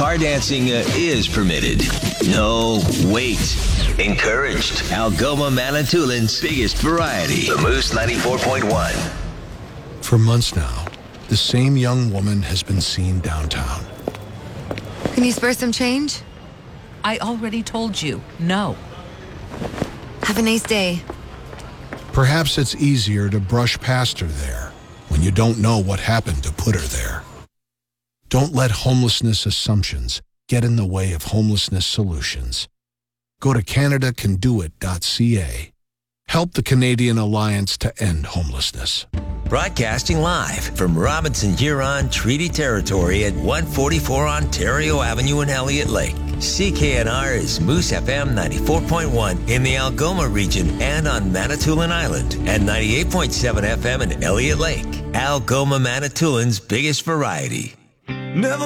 bar dancing is permitted. No, wait. Encouraged. Algoma Manitoulин's biggest variety. The Moose 94.1. For months now, the same young woman has been seen downtown. Can you spare some change? I already told you, no. Have a nice day. Perhaps it's easier to brush past her there when you don't know what happened to put her there. Don't let homelessness assumptions get in the way of homelessness solutions. Go to CanadaCanDoIt.ca. Help the Canadian Alliance to End Homelessness. Broadcasting live from Robinson Huron Treaty Territory at 144 Ontario Avenue in Elliott Lake. CKNR is Moose FM 94.1 in the Algoma region and on Manitoulin Island, and 98.7 FM in Elliott Lake. Algoma Manitoulin's biggest variety. Never